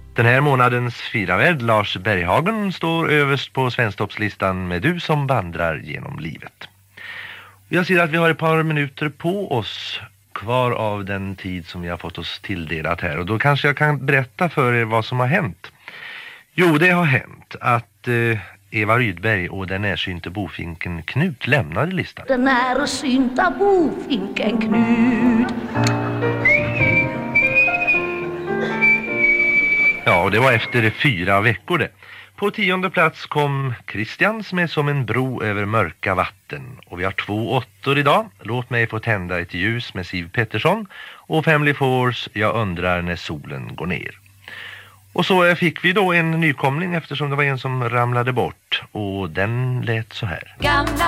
Den här månadens firavärd Lars Berghagen står överst på Svensktoppslistan med Du som vandrar genom livet. Jag ser att vi har ett par minuter på oss kvar av den tid som vi har fått oss tilldelat här. Och då kanske jag kan berätta för er vad som har hänt. Jo, det har hänt att Eva Rydberg och den närsynte bofinken Knut lämnade listan. Den närsynta bofinken Knut. Ja, och det var efter 4 veckor det. På 10:e plats kom Christians med Som en bro över mörka vatten. Och vi har 2 åttor idag. Låt mig få tända ett ljus med Siv Pettersson. Och Family Force, Jag undrar när solen går ner. Och så fick vi då en nykomling eftersom det var en som ramlade bort. Och den lät så här. Gamla